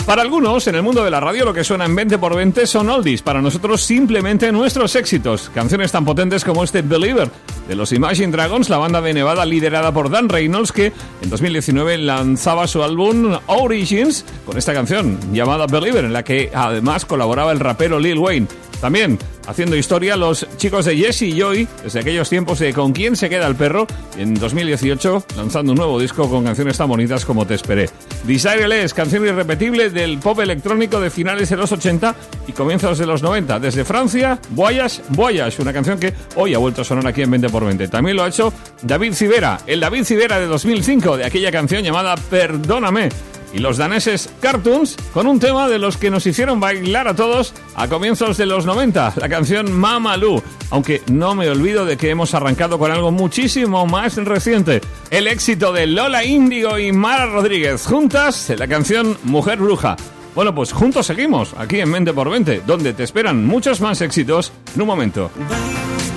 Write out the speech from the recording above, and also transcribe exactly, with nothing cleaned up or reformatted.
Para algunos, en el mundo de la radio, lo que suena en veinte por veinte son oldies. Para nosotros, simplemente nuestros éxitos. Canciones tan potentes como este Believer, de los Imagine Dragons, la banda de Nevada liderada por Dan Reynolds, que en dos mil diecinueve lanzaba su álbum Origins con esta canción llamada Believer, en la que además colaboraba el rapero Lil Wayne. También haciendo historia los chicos de Jesse y Joy, desde aquellos tiempos de Con quién se queda el perro, y en dos mil dieciocho lanzando un nuevo disco con canciones tan bonitas como Te esperé. Desireless, canción irrepetible del pop electrónico de finales de los ochenta y comienzos de los noventa. Desde Francia, Voyage, Voyage, una canción que hoy ha vuelto a sonar aquí en veinte por veinte. También lo ha hecho David Civera, el David Civera de dos mil cinco, de aquella canción llamada Perdóname. Y los daneses Cartoons, con un tema de los que nos hicieron bailar a todos a comienzos de los noventa, la canción Mamalu. Aunque no me olvido de que hemos arrancado con algo muchísimo más reciente, el éxito de Lola Índigo y Mara Rodríguez juntas en la canción Mujer Bruja. Bueno, pues juntos seguimos aquí en veinte por veinte, donde te esperan muchos más éxitos en un momento.